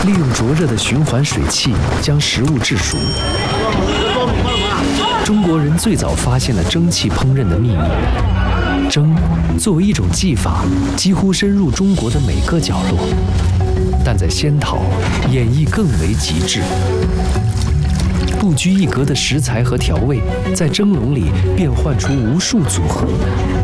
利用灼热的循环水汽将食物制熟。中国人最早发现了蒸汽烹饪的秘密。蒸作为一种技法，几乎深入中国的每个角落，但在仙桃演绎更为极致。不拘一格的食材和调味，在蒸笼里变换出无数组合。